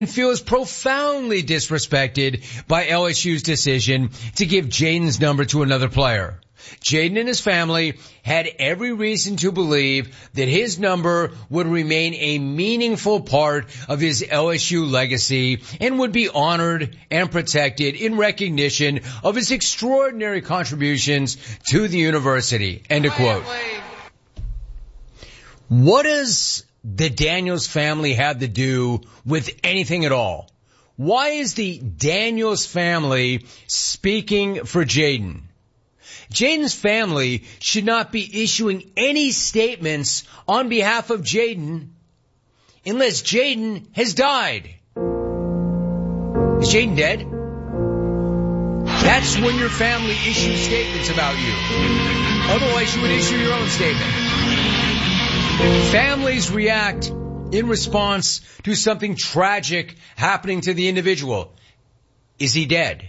feels profoundly disrespected by LSU's decision to give Jaden's number to another player. Jaden and his family had every reason to believe that his number would remain a meaningful part of his LSU legacy and would be honored and protected in recognition of his extraordinary contributions to the university. End of quote. What does the Daniels family have to do with anything at all? Why is the Daniels family speaking for Jaden? Jaden's family should not be issuing any statements on behalf of Jaden unless Jaden has died. Is Jaden dead? That's when your family issues statements about you. Otherwise, you would issue your own statement. Families react in response to something tragic happening to the individual. Is he dead?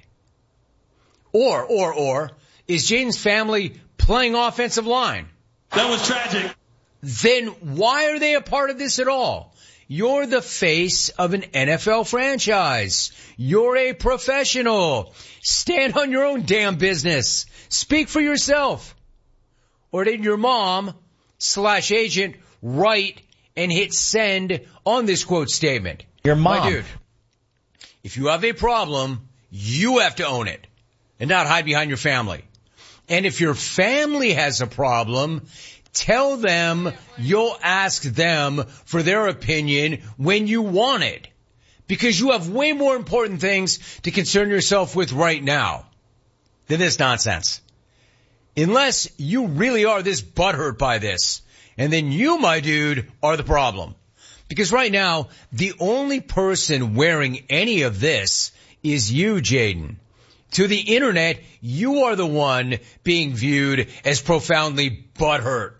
Or, is Jaden's family playing offensive line? That was tragic. Then why are they a part of this at all? You're the face of an NFL franchise. You're a professional. Stand on your own damn business. Speak for yourself. Or did your mom/agent write and hit send on this quote statement? Your mom. My dude, if you have a problem, you have to own it and not hide behind your family. And if your family has a problem, tell them you'll ask them for their opinion when you want it. Because you have way more important things to concern yourself with right now than this nonsense. Unless you really are this butthurt by this. And then you, my dude, are the problem. Because right now, the only person wearing any of this is you, Jaden. To the internet, you are the one being viewed as profoundly butthurt.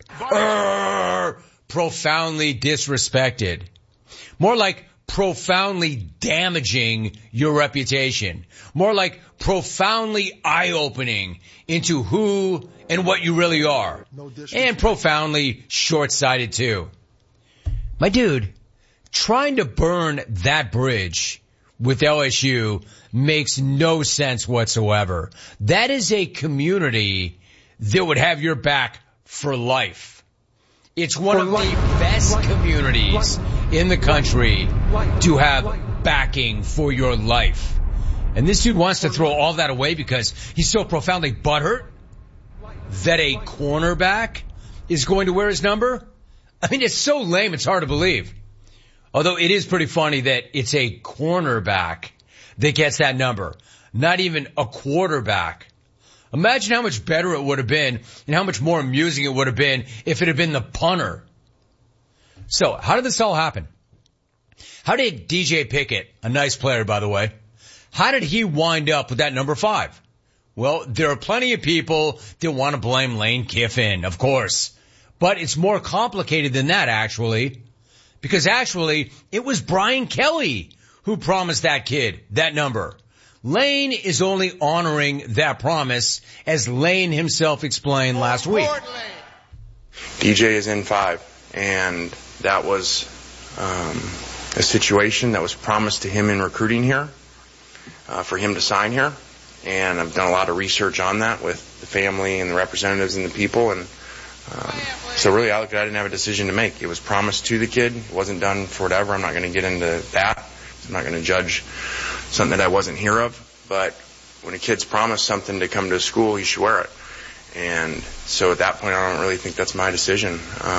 Profoundly disrespected. More like profoundly damaging your reputation. More like profoundly eye-opening into who and what you really are. And profoundly short-sighted too. My dude, trying to burn that bridge with LSU makes no sense whatsoever. That is a community that would have your back for life. It's one of the best communities in the country to have backing for your life. And this dude wants to throw all that away because he's so profoundly butthurt that a cornerback is going to wear his number? I mean, it's so lame, it's hard to believe. Although it is pretty funny that it's a cornerback that gets that number, not even a quarterback. Imagine how much better it would have been and how much more amusing it would have been if it had been the punter. So, how did this all happen? How did DJ Pickett, a nice player by the way, how did he wind up with that number 5? Well, there are plenty of people that want to blame Lane Kiffin, of course. But it's more complicated than that, actually. Because actually, it was Brian Kelly who promised that kid that number. Lane is only honoring that promise, as Lane himself explained last week. DJ is in 5, and that was a situation that was promised to him in recruiting here, for him to sign here. And I've done a lot of research on that with the family and the representatives and the people, and so really I look at it, I didn't have a decision to make. It was promised to the kid. It wasn't done for whatever. I'm not going to get into that. I'm not going to judge something that I wasn't here of. But when a kid's promised something to come to school, he should wear it. And so at that point, I don't really think that's my decision.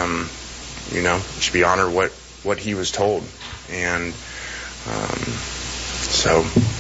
It should be honored what he was told. And so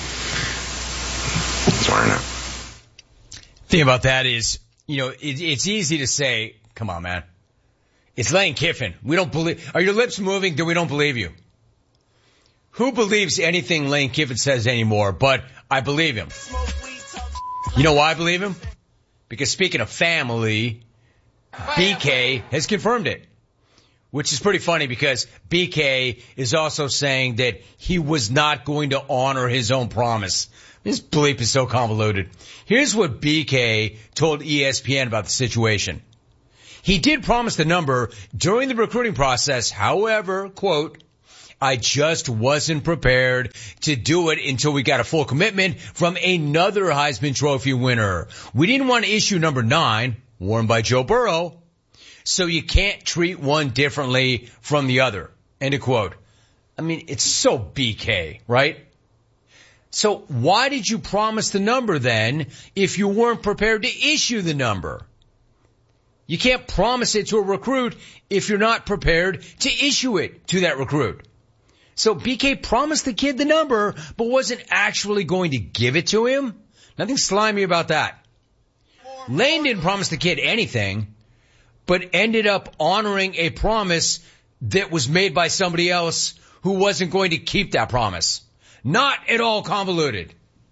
that's where I'm at. Thing about that is, it's easy to say, come on, man. It's Lane Kiffin. We don't believe. Are your lips moving? We don't believe you. Who believes anything Lane Kiffin says anymore? But I believe him. You know why I believe him? Because speaking of family, BK has confirmed it. Which is pretty funny because BK is also saying that he was not going to honor his own promise. This bleep is so convoluted. Here's what BK told ESPN about the situation. He did promise the number during the recruiting process. However, quote, I just wasn't prepared to do it until we got a full commitment from another Heisman Trophy winner. We didn't want to issue number 9, worn by Joe Burrow, so you can't treat one differently from the other. End of quote. I mean, it's so BK, right? So why did you promise the number then if you weren't prepared to issue the number? You can't promise it to a recruit if you're not prepared to issue it to that recruit. So BK promised the kid the number, but wasn't actually going to give it to him. Nothing slimy about that. Lane didn't promise the kid anything, but ended up honoring a promise that was made by somebody else who wasn't going to keep that promise. Not at all convoluted.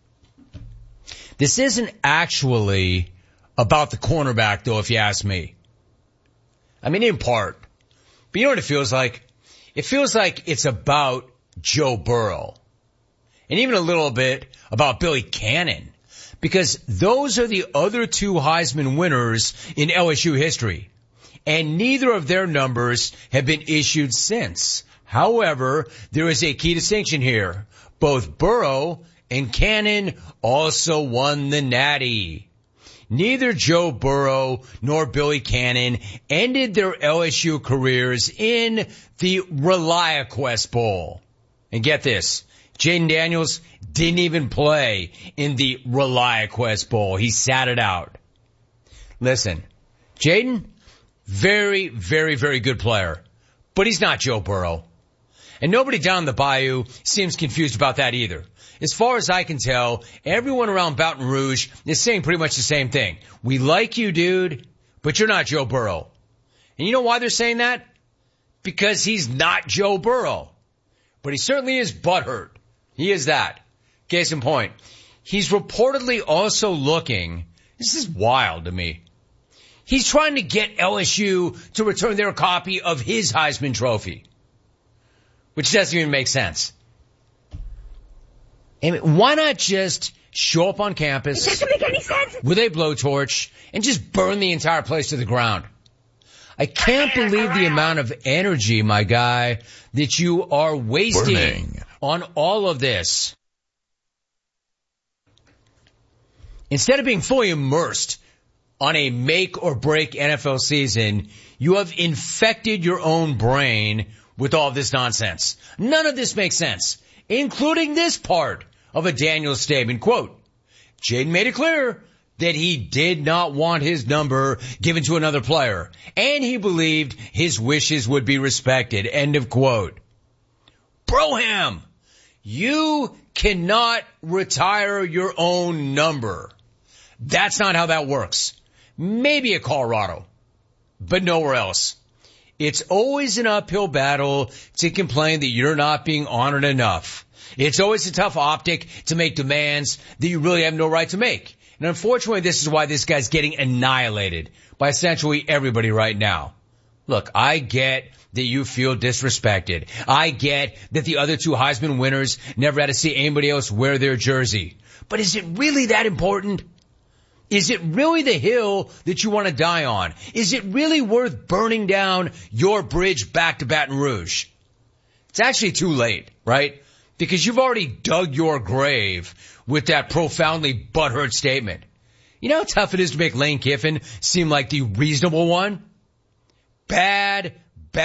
This isn't actually about the cornerback, though, if you ask me. I mean, in part. But you know what it feels like? It feels like it's about Joe Burrow. And even a little bit about Billy Cannon. Because those are the other 2 Heisman winners in LSU history. And neither of their numbers have been issued since. However, there is a key distinction here. Both Burrow and Cannon also won the Natty. Neither Joe Burrow nor Billy Cannon ended their LSU careers in the ReliaQuest Bowl. And get this, Jayden Daniels didn't even play in the ReliaQuest Bowl. He sat it out. Listen, Jayden, very, very, very good player, but he's not Joe Burrow. And nobody down the bayou seems confused about that either. As far as I can tell, everyone around Baton Rouge is saying pretty much the same thing. We like you, dude, but you're not Joe Burrow. And you know why they're saying that? Because he's not Joe Burrow. But he certainly is butthurt. He is that. Case in point. He's reportedly also looking, this is wild to me, he's trying to get LSU to return their copy of his Heisman Trophy. Which doesn't even make sense. And why not just show up on campus It doesn't make any sense. with a blowtorch and just burn the entire place to the ground? I can't believe the amount of energy, my guy, that you are wasting on all of this. Instead of being fully immersed on a make or break NFL season, you have infected your own brain with all this nonsense. None of this makes sense, including this part of a Daniels statement. Quote, Jayden made it clear that he did not want his number given to another player, and he believed his wishes would be respected. End of quote. Broham, you cannot retire your own number. That's not how that works. Maybe at Colorado, but nowhere else. It's always an uphill battle to complain that you're not being honored enough. It's always a tough optic to make demands that you really have no right to make. And unfortunately, this is why this guy's getting annihilated by essentially everybody right now. Look, I get that you feel disrespected. I get that the other 2 Heisman winners never had to see anybody else wear their jersey. But is it really that important? Is it really the hill that you want to die on? Is it really worth burning down your bridge back to Baton Rouge? It's actually too late, right? Because you've already dug your grave with that profoundly butthurt statement. You know how tough it is to make Lane Kiffin seem like the reasonable one? Bad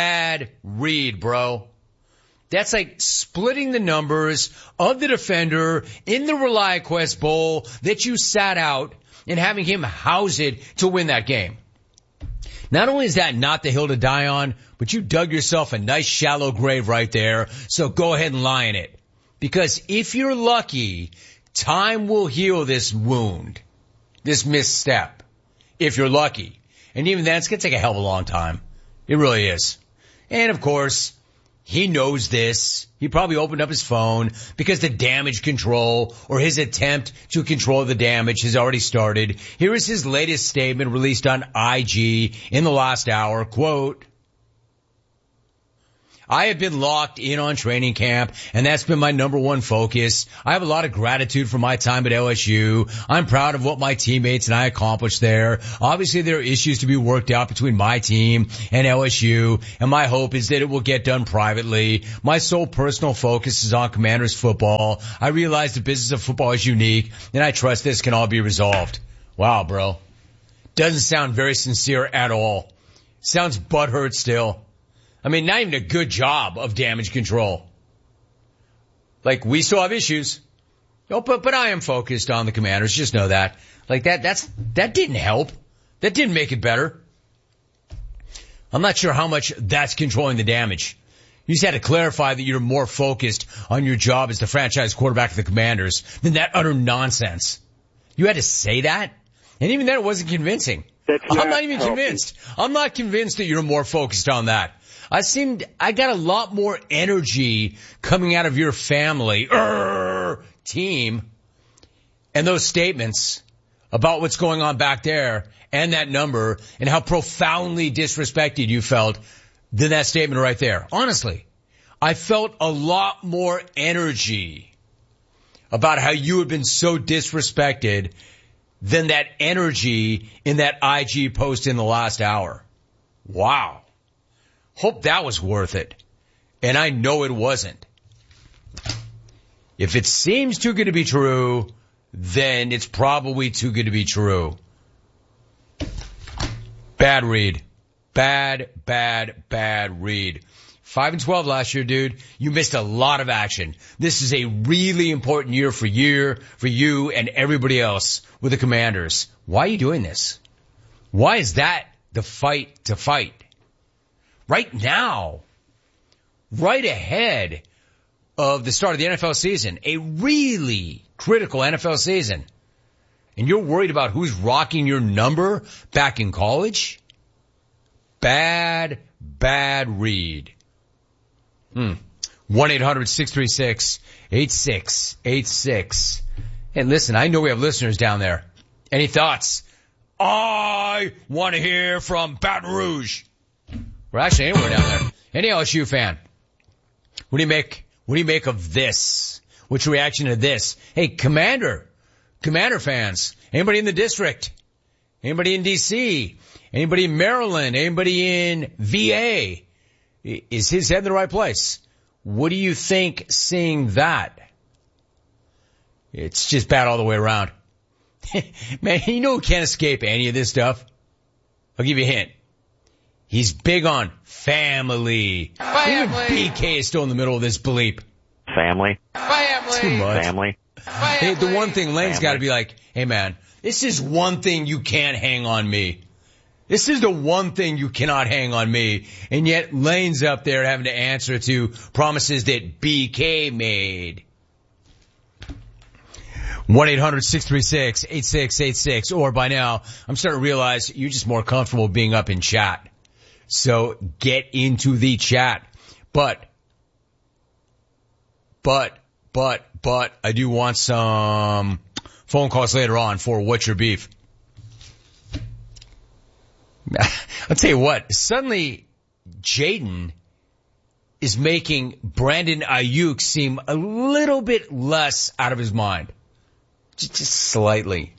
read, bro. That's like splitting the numbers of the defender in the ReliaQuest Bowl that you sat out and having him house it to win that game. Not only is that not the hill to die on, but you dug yourself a nice shallow grave right there, so go ahead and lie in it. Because if you're lucky, time will heal this wound, this misstep, if you're lucky. And even then, it's going to take a hell of a long time. It really is. And of course, he knows this. He probably opened up his phone because the damage control or his attempt to control the damage has already started. Here is his latest statement released on IG in the last hour. Quote, I have been locked in on training camp, and that's been my number one focus. I have a lot of gratitude for my time at LSU. I'm proud of what my teammates and I accomplished there. Obviously, there are issues to be worked out between my team and LSU, and my hope is that it will get done privately. My sole personal focus is on Commanders football. I realize the business of football is unique, and I trust this can all be resolved. Wow, bro. Doesn't sound very sincere at all. Sounds butthurt still. I mean, not even a good job of damage control. Like, we still have issues. No, but I am focused on the Commanders. Just know that. Like, that didn't help. That didn't make it better. I'm not sure how much that's controlling the damage. You just had to clarify that you're more focused on your job as the franchise quarterback of the Commanders than that utter nonsense. You had to say that? And even then it wasn't convincing. I'm not even convinced. I'm not convinced that you're more focused on that. I got a lot more energy coming out of your family, team, and those statements about what's going on back there and that number and how profoundly disrespected you felt than that statement right there. Honestly, I felt a lot more energy about how you had been so disrespected than that energy in that IG post in the last hour. Wow. Hope that was worth it. And I know it wasn't. If it seems too good to be true, then it's probably too good to be true. Bad read. Bad read. 5-12 last year, dude. You missed a lot of action. This is a really important year for you and everybody else with the Commanders. Why are you doing this? Why is that the fight to fight? Right now, right ahead of the start of the NFL season, a really critical NFL season, and you're worried about who's rocking your number back in college? Bad read. 1-800-636-8686. And listen, I know we have listeners down there. Any thoughts? I want to hear from Baton Rouge. We're actually anywhere down there. Any LSU fan? What do you make of this? What's your reaction to this? Hey, Commander fans. Anybody in the district? Anybody in DC? Anybody in Maryland? Anybody in VA? Is his head in the right place? What do you think seeing that? It's just bad all the way around. Man, you know who can't escape any of this stuff? I'll give you a hint. He's big on family. Even BK is still in the middle of this bleep. Family. Too much. Family. Hey, the one thing Lane's got to be like, hey man, this is one thing you can't hang on me. This is the one thing you cannot hang on me. And yet Lane's up there having to answer to promises that BK made. 1-800-636-8686. Or by now, I'm starting to realize you're just more comfortable being up in chat. So get into the chat. But I do want some phone calls later on for What's Your Beef. I'll tell you what, suddenly Jaden is making Brandon Ayuk seem a little bit less out of his mind. Just slightly.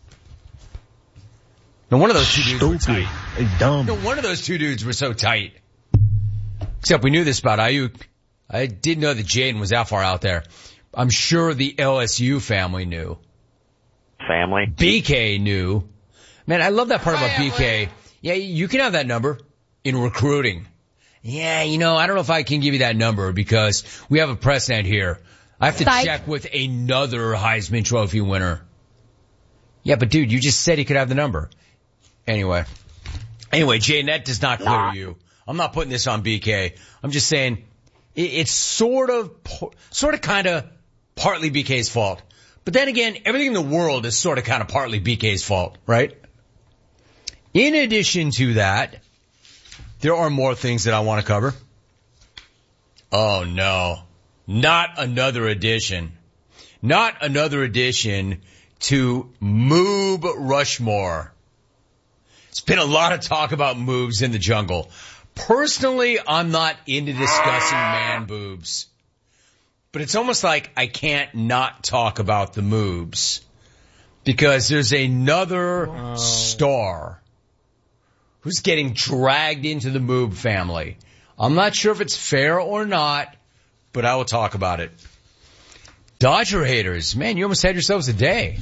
No, one of those two dudes were tight. Dumb. No, one of those two dudes were so tight. Except we knew this about Ayuk. I didn't know that Jaden was that far out there. I'm sure the LSU family knew. Family. BK knew. Man, I love that part about BK. Yeah, you can have that number in recruiting. Yeah, I don't know if I can give you that number because we have a precedent here. I have to check with another Heisman Trophy winner. Yeah, but dude, you just said he could have the number. Anyway, Jaden, that does not clear you. I'm not putting this on BK. I'm just saying it's sort of kind of partly BK's fault. But then again, everything in the world is sort of kind of partly BK's fault, right? In addition to that, there are more things that I want to cover. Oh no, not another edition. Not another edition to Moob Rushmore. It's been a lot of talk about moves in the jungle. Personally, I'm not into discussing man boobs. But it's almost like I can't not talk about the moobs. Because there's another star who's getting dragged into the moob family. I'm not sure if it's fair or not, but I will talk about it. Dodger haters, man, you almost had yourselves a day.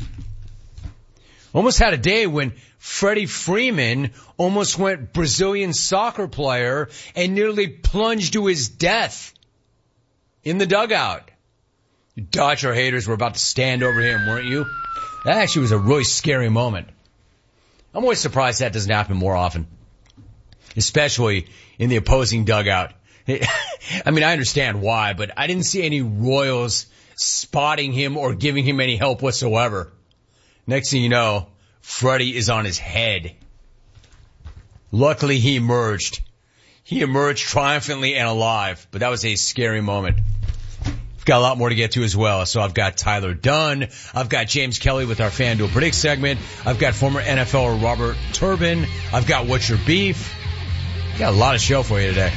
Almost had a day when Freddie Freeman almost went Brazilian soccer player and nearly plunged to his death in the dugout. You Dodger haters were about to stand over him, weren't you? That actually was a really scary moment. I'm always surprised that doesn't happen more often, especially in the opposing dugout. I mean, I understand why, but I didn't see any Royals spotting him or giving him any help whatsoever. Next thing you know, Freddie is on his head. Luckily, he emerged. He emerged triumphantly and alive, but that was a scary moment. We've got a lot more to get to as well. So I've got Tyler Dunn. I've got James Kelly with our FanDuel Predict segment. I've got former NFLer Robert Turbin. I've got What's Your Beef. Got a lot of show for you today.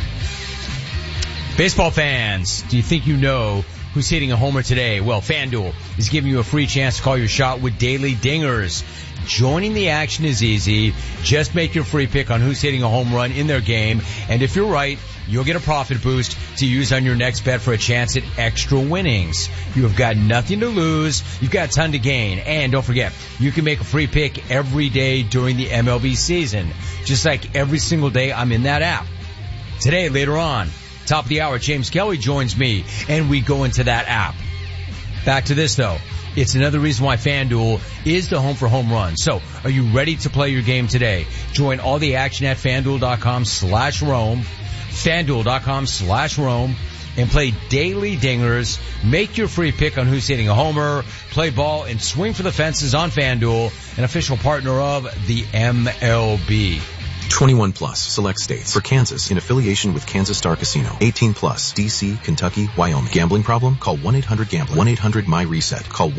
Baseball fans, do you think you know who's hitting a homer today? Well, FanDuel is giving you a free chance to call your shot with daily dingers. Joining the action is easy. Just make your free pick on who's hitting a home run in their game. And if you're right, you'll get a profit boost to use on your next bet for a chance at extra winnings. You have got nothing to lose. You've got a ton to gain. And don't forget, you can make a free pick every day during the MLB season. Just like every single day I'm in that app. Today, later on, top of the hour, James Kelly joins me, and we go into that app. Back to this, though. It's another reason why FanDuel is the home for home runs. So, are you ready to play your game today? Join all the action at FanDuel.com/Rome, FanDuel.com/Rome, and play daily dingers. Make your free pick on who's hitting a homer, play ball, and swing for the fences on FanDuel, an official partner of the MLB. 21 plus, select states. For Kansas, in affiliation with Kansas Star Casino. 18 plus, D.C., Kentucky, Wyoming. Gambling problem? Call 1-800-GAMBLER. 1-800-MY-RESET. Call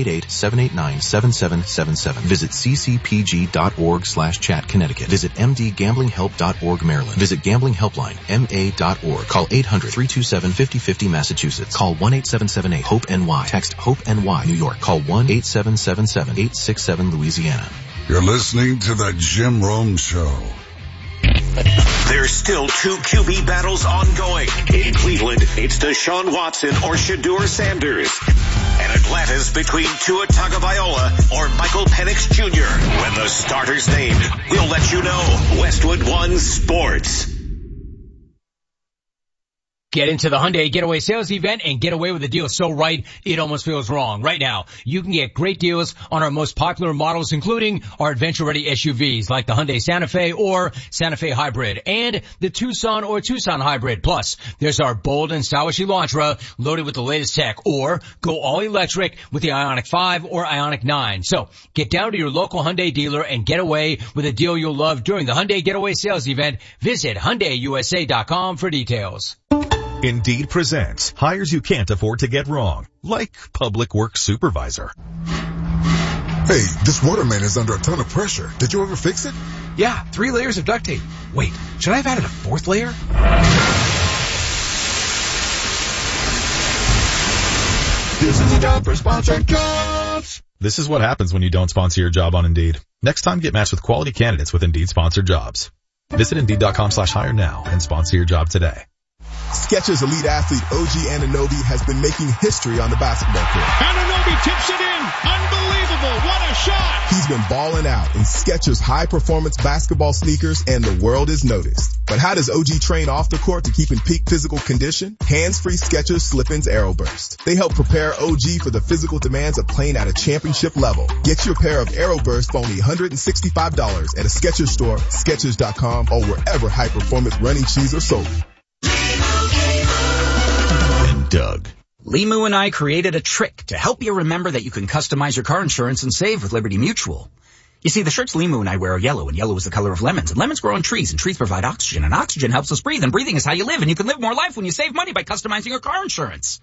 1-888-789-7777. Visit ccpg.org/chat, Connecticut. Visit mdgamblinghelp.org, Maryland. Visit Gambling Helpline, ma.org. Call 800-327-5050, Massachusetts. Call 1-8778-HOPE-NY. Text HOPE-NY, New York. Call 1-8777-867, Louisiana. You're listening to the Jim Rome Show. There's still two QB battles ongoing. In Cleveland, it's Deshaun Watson or Shedeur Sanders. And Atlanta's between Tua Tagovailoa or Michael Penix Jr. When the starter's named, we'll let you know. Westwood One Sports. Get into the Hyundai Getaway Sales Event and get away with a deal so right, it almost feels wrong. Right now, you can get great deals on our most popular models, including our adventure-ready SUVs like the Hyundai Santa Fe or Santa Fe Hybrid and the Tucson or Tucson Hybrid. Plus, there's our bold and stylish Elantra loaded with the latest tech, or go all-electric with the Ioniq 5 or Ioniq 9. So, get down to your local Hyundai dealer and get away with a deal you'll love during the Hyundai Getaway Sales Event. Visit HyundaiUSA.com for details. Indeed presents hires you can't afford to get wrong, like public works supervisor. Hey, this waterman is under a ton of pressure. Did you ever fix it? Yeah, 3 layers of duct tape. Wait, should I have added a 4th layer? This is a job for sponsored jobs. This is what happens when you don't sponsor your job on Indeed. Next time, get matched with quality candidates with Indeed sponsored jobs. Visit Indeed.com/hire now and sponsor your job today. Skechers elite athlete OG Anunoby has been making history on the basketball court. Anunoby tips it in. Unbelievable. What a shot. He's been balling out in Skechers high-performance basketball sneakers, and the world is noticed. But how does OG train off the court to keep in peak physical condition? Hands-free Skechers Slip-ins Aeroburst. They help prepare OG for the physical demands of playing at a championship level. Get your pair of Aeroburst for only $165 at a Skechers store, Skechers.com, or wherever high-performance running shoes are sold. And Doug. Limu and I created a trick to help you remember that you can customize your car insurance and save with Liberty Mutual. You see, the shirts Limu and I wear are yellow, and yellow is the color of lemons, and lemons grow on trees, and trees provide oxygen, and oxygen helps us breathe, and breathing is how you live, and you can live more life when you save money by customizing your car insurance.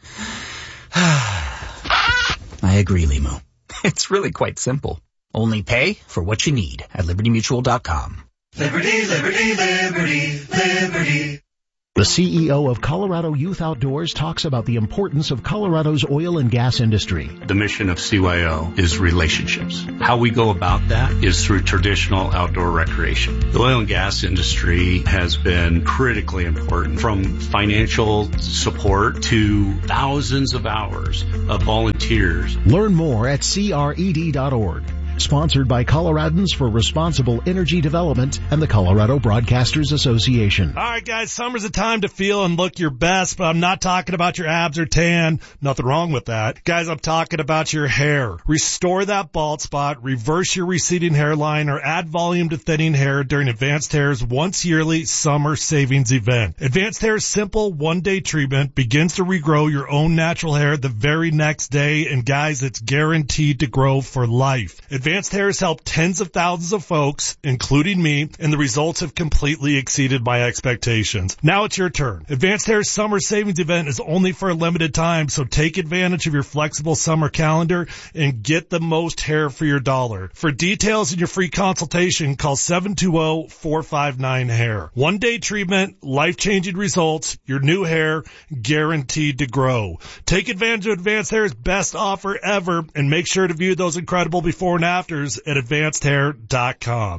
I agree, Limu. It's really quite simple. Only pay for what you need at LibertyMutual.com. Liberty, liberty, liberty, liberty. The CEO of Colorado Youth Outdoors talks about the importance of Colorado's oil and gas industry. The mission of CYO is relationships. How we go about that is through traditional outdoor recreation. The oil and gas industry has been critically important, from financial support to thousands of hours of volunteers. Learn more at cred.org. Sponsored by Coloradans for Responsible Energy Development and the Colorado Broadcasters Association. All right, guys, summer's a time to feel and look your best, but I'm not talking about your abs or tan. Nothing wrong with that. Guys, I'm talking about your hair. Restore that bald spot, reverse your receding hairline, or add volume to thinning hair during Advanced Hair's once-yearly summer savings event. Advanced Hair's simple one-day treatment begins to regrow your own natural hair the very next day, and guys, it's guaranteed to grow for life. Advanced Hair has helped tens of thousands of folks, including me, and the results have completely exceeded my expectations. Now it's your turn. Advanced Hair's summer savings event is only for a limited time, so take advantage of your flexible summer calendar and get the most hair for your dollar. For details and your free consultation, call 720-459-HAIR. One-day treatment, life-changing results, your new hair guaranteed to grow. Take advantage of Advanced Hair's best offer ever, and make sure to view those incredible before and afters at advancedhair.com.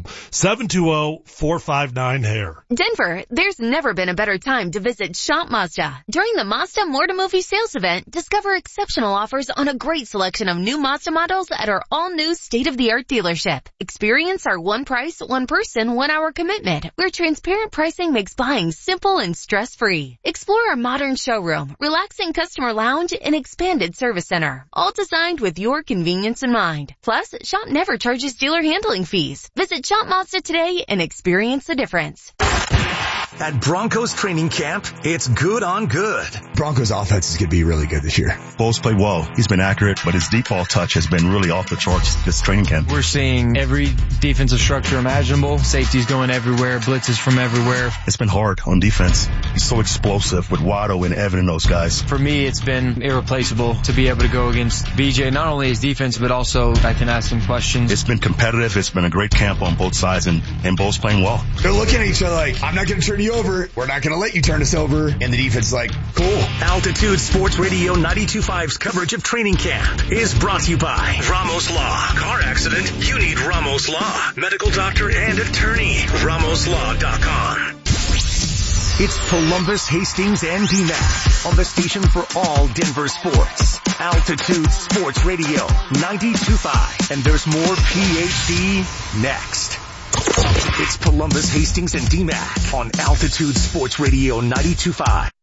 720-459-HAIR. Denver, there's never been a better time to visit Shop Mazda. During the Mazda More to Movie sales event, discover exceptional offers on a great selection of new Mazda models at our all-new state-of-the-art dealership. Experience our one price, one person, 1 hour commitment, where transparent pricing makes buying simple and stress-free. Explore our modern showroom, relaxing customer lounge, and expanded service center, all designed with your convenience in mind. Plus, Shop never charges dealer handling fees. Visit Shop Mazda today and experience the difference. At Broncos training camp, it's good on good. Broncos offense is going to be really good this year. Bo's played well. He's been accurate, but his deep ball touch has been really off the charts this training camp. We're seeing every defensive structure imaginable. Safeties going everywhere. Blitzes from everywhere. It's been hard on defense. He's so explosive with Waddle and Evan and those guys. For me, it's been irreplaceable to be able to go against BJ, not only his defense, but also I can ask him questions. It's been competitive. It's been a great camp on both sides, and Bo's playing well. They're looking at each other like, I'm not going to turn you over. We're not going to let you turn us over. And the defense is like, cool. Altitude Sports Radio 92.5's coverage of training camp is brought to you by Ramos Law. Car accident? You need Ramos Law. Medical doctor and attorney. RamosLaw.com. It's Columbus, Hastings, and DMAC on the station for all Denver sports. Altitude Sports Radio 92.5. And there's more PhD next. It's Columbus, Hastings, and DMAC on Altitude Sports Radio 92.5.